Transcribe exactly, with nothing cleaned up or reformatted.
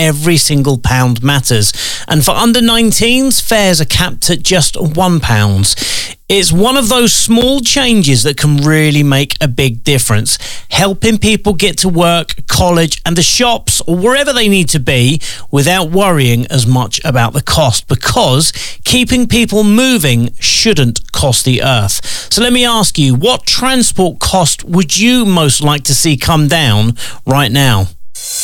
every single pound matters. And for under nineteens, fares are capped at just one pound. It's one of those small changes that can really make a big difference, helping people get to work, college and the shops or wherever they need to be without worrying as much about the cost, because keeping people moving shouldn't cost the earth. So let me ask you, what transport cost would you most like to see come down right now?